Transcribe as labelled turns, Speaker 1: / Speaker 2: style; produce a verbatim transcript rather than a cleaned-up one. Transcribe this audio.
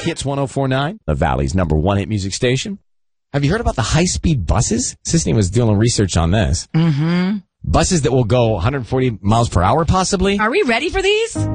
Speaker 1: Hits one oh four point nine, the Valley's number one hit music station. Have you heard about the high-speed buses? Sisney was doing research on this.
Speaker 2: Mm-hmm.
Speaker 1: Buses that will go one hundred forty miles per hour, possibly.
Speaker 2: Are we ready for these?